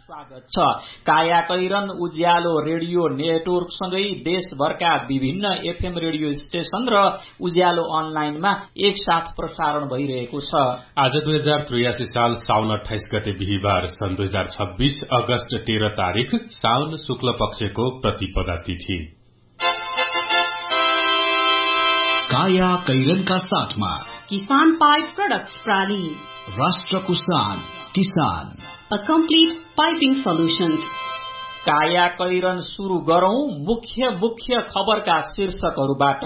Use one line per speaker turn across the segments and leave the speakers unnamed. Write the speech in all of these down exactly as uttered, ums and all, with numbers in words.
स्वागत छ। काया कैरन उज्यालो रेडियो नेटवर्कसँगै देशभरका विभिन्न एफएम रेडियो स्टेशन र उज्यालो अनलाइनमा एकसाथ प्रसारण भइरहेको छ।
आज दुई हजार त्रियासी साल साउन अठाइस गते बिहिबार सन् दुई हजार छब्बीस अगस्त तेह्र तारीक साउन शुक्ल पक्षको प्रतिपदा तिथि।
काया कैरनका साथमा
किसान पाइप प्रोडक्ट्स प्राली,
राष्ट्रको शान किसान,
अ कम्प्लिट पाइपिङ सोल्युशन्स।
काया कैरन सुरु गरौं मुख्य मुख्य खबरका शीर्षकहरूबाट।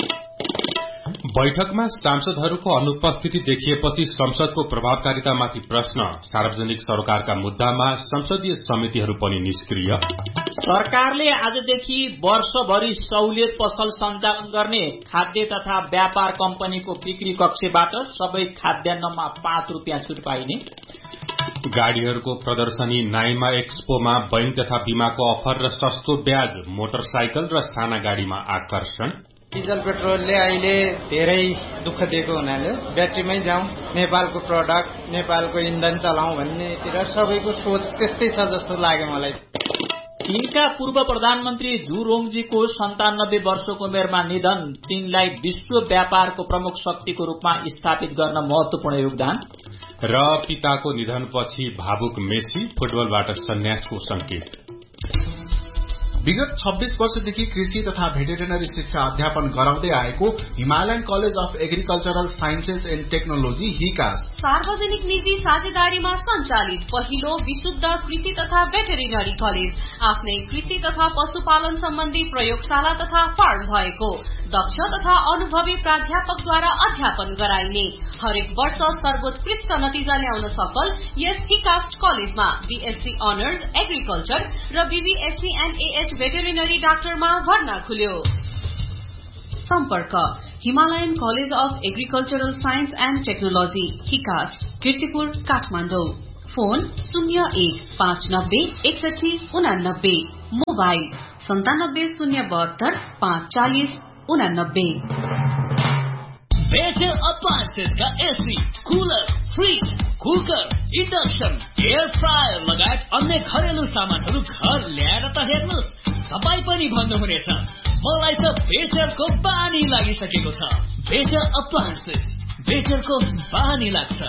बैठकमा सांसदहरूको अनुपस्थिति देखिएपछि संसदको प्रभावकारितामाथि प्रश्न। सार्वजनिक सरोकारका मुद्दामा संसदीय समितिहरू पनि निष्क्रिय।
सरकारले आजदेखि वर्षभरि सहुलियत पसल सञ्चालन गर्ने खाद्य तथा व्यापार कम्पनीको बिक्री कक्षबाट सबै खाद्यान्नमा पाँच रुपियाँ छुट पाइने।
गाड़ीहरूको प्रदर्शनी नाइमा एक्सपोमा बैंक तथा बीमाको अफर र सस्तो ब्याज, मोटरसाइकल र साना गाड़ीमा आकर्षण।
डिजल पेट्रोलले अहिले धेरै दुःख दिएको हुनाले ब्याट्रीमै जाउँ, नेपालको प्रडक्ट, नेपालको इन्धन चलाउँ भन्नेतिर सबैको सोच त्यस्तै छ जस्तो लाग्यो मलाई।
चीनका पूर्व प्रधानमन्त्री जू रोङजीको सन्तानब्बे वर्षको उमेरमा निधन। चीनलाई विश्व व्यापारको प्रमुख शक्तिको रूपमा स्थापित गर्न महत्वपूर्ण योगदान।
र पिताको निधनपछि भावुक मेसी, फुटबलबाट सन्यासको संकेत।
विगत छब्बीस वर्षदेखि कृषि तथा भेटेरिनरी शिक्षा अध्यापन गराउँदै आएको Himalayan college of agricultural sciences and technology हिकास
सार्वजनिक निजी साझेदारीमा सञ्चालित पहिलो विशुद्ध कृषि तथा भेटेरिनरी कलेज। आफ्नै कृषि तथा पशुपालन सम्बन्धी प्रयोगशाला तथा फार्म भएको, दक्ष तथा अनुभवी प्राध्यापकद्वारा अध्यापन गराइने, हरेक वर्ष सर्वोत्कृष्ट नतिजा ल्याउन सफल यस हिकास्ट कलेजमा बीएससी अनर्स एग्रिकल्चर र बीबीएससी एण्ड एएच भेटेरिनरी डाक्टरमा भर्ना खुल्यो। सम्पर्क Himalayan college of agricultural science and technology हिकास्ट, Kirtipur, Kathmandu. Phone शून्य एक पाँच नब्बे एकसठी उनानब्बे, मोबाइल सन्तानब्बे शून्य बहत्तर पाँच चालिस उनानब्बे।
Better अप्लायन्सेसका AC, cooler, fridge, cooker, induction, air fryer लगायत अन्य घरेलु सामानहरू घर ल्याएर त हेर्नुहोस्, तपाईँ पनि भन्नुहुनेछ मलाई त बेटरको बानी लागिसकेको छ। बेटर अप्लायन्सेस, बेटरको बानी लाग्छ।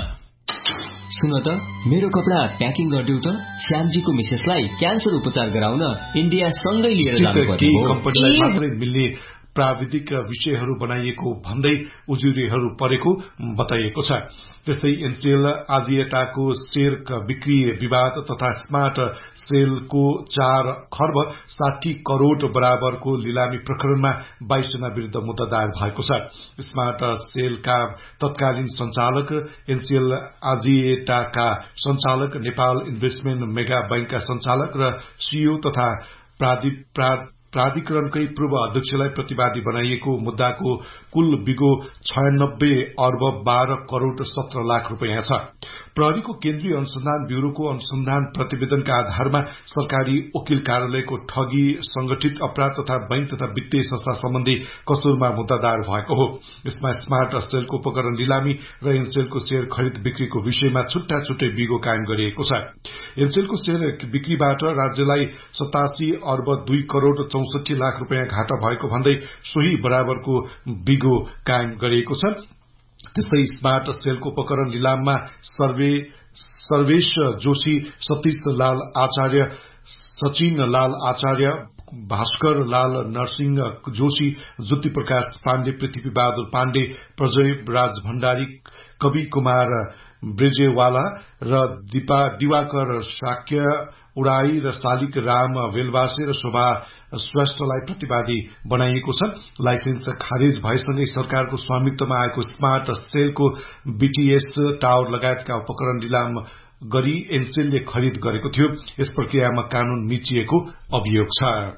सुन त, मेरो कपडा प्याकिङ गरिदेऊ त। श्यामजीको मिसेसलाई क्यान्सर उपचार गराउन इन्डिया सँगै लिएर जानुपर्छ।
कम्पनीलाई मात्रै मिल्ने प्राविधिक विषयहरू बनाइएको भन्दै उजुरीहरू परेको बताइएको छ। त्यस्तै एनसीएल आजिएटाको शेयर बिक्री विवाद तथा स्मार्ट सेलको चार खर्ब साठी करोड़ बराबरको लिलामी प्रकरणमा बाइस जना विरूद्ध मुद्दा दायर भएको छ। स्मार्ट सेलका तत्कालीन संचालक, एनसीएल आजिएटाका संचालक, नेपाल इन्भेस्टमेन्ट मेगा बैंकका संचालक र सीईओ तथा प्राधि प्राधिकरणकै पूर्व अध्यक्षलाई प्रतिवादी बनाइएको मुद्दाको कुल बिगो छयानब्बे अर्ब बाह्र करोड़ सत्र लाख रूपियाँ छ। प्रहरीको केन्द्रीय अनुसन्धान ब्यूरोको अनुसन्धान प्रतिवेदनका आधारमा सरकारी वकिल कार्यालयको ठगी, संगठित अपराध तथा बैंक तथा वित्तीय संस्था सम्बन्धी कसुरमा मुद्दा दायर भएको हो। यसमा स्मार्ट सेलको उपकरण लिलामी र एनसेलको शेयर खरिद बिक्रीको विषयमा छुट्टा छुट्टै बिगो कायम गरिएको छ। एनसेलको शेयर बिक्रीबाट राज्यलाई सतासी अर्ब दुई करोड़ चौसठी लाख रूपियाँ घाटा भएको भन्दै सोही बराबरको बिगो कायम गरिएको छ। त्यस्तै स्मार्ट सेलको उपकरण लिलाममा सर्वे सर्वेश जोशी, सतीश लाल आचार्य, सचिन लाल आचार्य, भास्कर लाल नरसिंह जोशी, ज्योति प्रकाश पाण्डे, पृथ्वी बहादुर पाण्डे, प्रजय राज भण्डारी, कवि कुमार ब्रेजेवाला र दीपा दिवाकर शाक्य उडाई र शालिक राम वेलवासे र शोभा श्रेष्ठलाई प्रतिवादी बनाइएको छ। लाइसेन्स खारेज भएसँगै सरकारको स्वामित्वमा आएको स्मार्ट सेलको बीटीएस टावर लगायतका उपकरण लिलाम गरी एनसेलले खरिद गरेको थियो। यस प्रक्रियामा कानून मिचिएको अभियोग छ।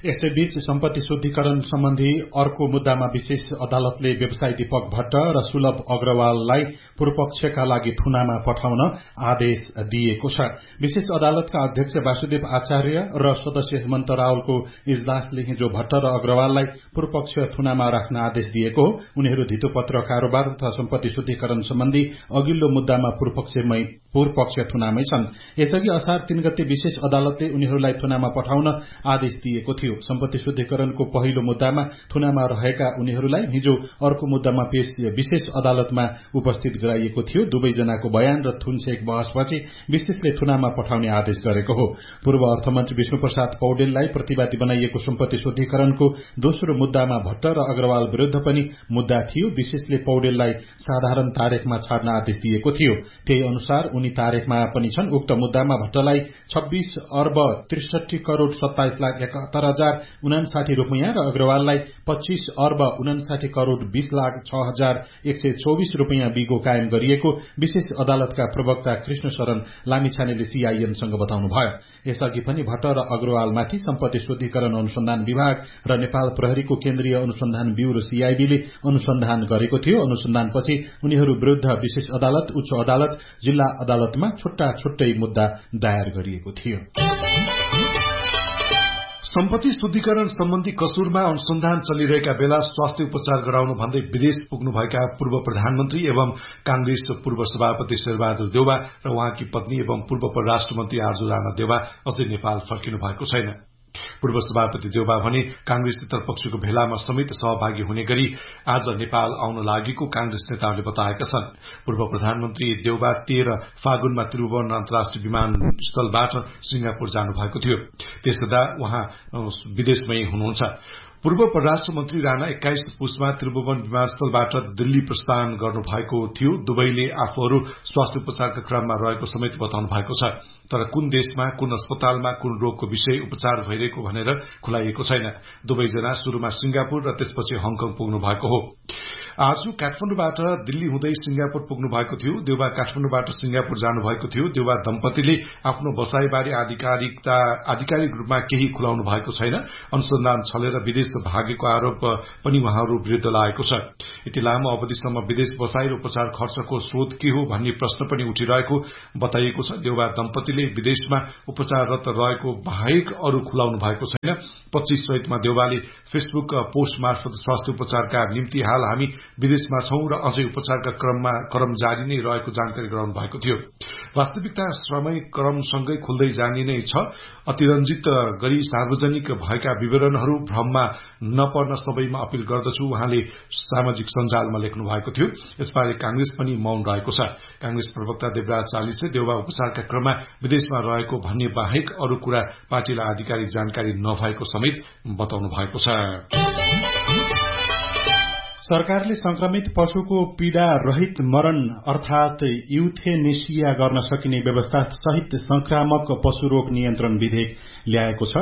यसैबीच सम्पत्ति शुद्धिकरण सम्बन्धी अर्को मुद्दामा विशेष अदालतले व्यवसायी दीपक भट्ट र सुलभ अग्रवाललाई पूर्वपक्षका लागि थुनामा पठाउन आदेश दिएको छ। विशेष अदालतका अध्यक्ष वासुदेव आचार्य र सदस्य हेमन्त रावलको इजलासले हिजो भट्ट र अग्रवाललाई पूर्वपक्ष थुनामा राख्न आदेश दिएको हो। उनीहरू धितोपत्र कारोबार तथा सम्पत्ति शुद्धिकरण सम्बन्धी अघिल्लो मुद्दामा पूर्वपक्षमै पूर्वपक्ष थुनामै छन्। यसअघि असार तीन गते विशेष अदालतले उनीहरूलाई थुनामा पठाउन आदेश दिएको थियो। सम्पत्ति शुद्धिकरणको पहिलो मुद्दामा थुनामा रहेका उनीहरूलाई हिजो अर्को मुद्दामा पेश विशेष अदालतमा उपस्थित गराइएको थियो। दुवैजनाको बयान र थुनछेक बहसपछि विशेषले थुनामा पठाउने आदेश गरेको हो। पूर्व अर्थमन्त्री विष्णुप्रसाद पौडेललाई प्रतिवादी बनाइएको सम्पत्ति शुद्धिकरणको दोस्रो मुद्दामा भट्ट र अग्रवाल विरूद्ध पनि मुद्दा थियो। विशेषले पौडेललाई साधारण तारिखमा छाड्न आदेश दिएको थियो। त्यही अनुसार उनी तारिखमा पनि छन्। उक्त मुद्दामा भट्टलाई छब्बीस अर्ब त्रिसठी करोड़ सत्ताइस लाख एकात्तर हजार उनासाठी रूपियाँ र अग्रवाललाई पच्चीस अर्ब उनासाठी करोड़ बीस लाख छ हजार एक सय चौबीस रूपियाँ बिगो कायम गरिएको विशेष अदालतका प्रवक्ता कृष्ण शरण लामिछानेले सीआईएनसँग बताउनुभयो। यसअघि पनि भट्ट र अग्रवालमाथि सम्पत्ति शुद्धिकरण अनुसन्धान विभाग र नेपाल प्रहरीको केन्द्रीय अनुसन्धान ब्यूरो सीआईबीले अनुसन्धान गरेको थियो। अनुसन्धानपछि उनीहरू विरूद्ध विशेष अदालत, उच्च अदालत, जिल्ला अदालतमा छुट्टा छुट्टै मुद्दा दायर गरिएको थियो।
सम्पत्ति शुद्धिकरण सम्बन्धी कसुरमा अनुसन्धान चलिरहेका बेला स्वास्थ्य उपचार गराउनु भन्दै विदेश पुग्नुभएका पूर्व प्रधानमन्त्री एवं कांग्रेस पूर्व सभापति शेरबहादुर देउवा र उहाँकी पत्नी एवं पूर्व परराष्ट्र मन्त्री आर्जु राणा देउवा अझै नेपाल फर्किनु भएको छैन। पूर्व सभापति देउवा भने कांग्रेस नेतृपक्षको भेलामा समेत सहभागी हुने गरी आज नेपाल आउन लागेको कांग्रेस नेताहरूले बताएका छन्। पूर्व प्रधानमन्त्री देउवा तेह्र फागुनमा त्रिभुवन अन्तर्राष्ट्रिय विमानस्थलबाट सिंगापुर जानुभएको थियो। त्यसदा उहाँ विदेशमै हुनुहुन्छ। पूर्व परराष्ट्र मन्त्री राणा एक्काइस पुसमा त्रिभुवन विमानस्थलबाट दिल्ली प्रस्थान गर्नुभएको थियो। दुवैले आफूहरू स्वास्थ्य उपचारका क्रममा रहेको समेत बताउनु भएको छ। तर कुन देशमा, कुन अस्पतालमा, कुन रोगको विषय उपचार भइरहेको भनेर खुलाइएको छैन। दुवैजना शुरूमा सिंगापुर र त्यसपछि हङकङ पुग्नु भएको हो। आजु काठमाडौँबाट दिल्ली हुँदै सिंगापुर पुग्नु भएको थियो। देउवा काठमाडौँबाट सिंगापुर जानुभएको थियो। देउवा दम्पतिले आफ्नो बसाईबारे आधिकारिकता आधिकारिक रूपमा केही खुलाउनु भएको छैन। अनुसन्धान छलेर विदेश भागेको आरोप पनि उहाँहरू विरूद्ध लागेको छ। यति लामो अवधिसम्म विदेश बसाई र उपचार खर्चको स्रोत के हो भन्ने प्रश्न पनि उठिरहेको बताइएको छ। देउवा दम्पतिले विदेशमा उपचाररत रहेको बाहेक अरू खुलाउनु भएको छैन। पच्चीस चैतमा देउवाले फेसबुक पोस्ट मार्फत स्वास्थ्य उपचारका निम्ति हाल हामी विदेशमा छौं र अझै उपचारका क्रममा क्रम जारी नै रहेको जानकारी गराउनु भएको थियो। वास्तविकता समय क्रमसँगै खुल्दै जाने नै छ। अतिरञ्जित गरी सार्वजनिक भएका विवरणहरू भ्रममा नपर्न सबैमा अपील गर्दछु उहाँले सामाजिक सञ्जालमा लेख्नु भएको थियो। यसबारे कांग्रेस पनि मौन रहेको छ। कांग्रेस प्रवक्ता देवराज चालिसे देउवा उपचारका क्रममा विदेशमा रहेको भन्ने बाहेक अरू कुरा पार्टीलाई आधिकारिक जानकारी नभएको समेत बताउनु भएको छ।
सरकारले संक्रमित पशुको पीड़ा रहित मरण अर्थात युथेनेसिया गर्न सकिने व्यवस्था सहित संक्रामक पशु रोग नियन्त्रण विधेयक ल्याएको छ।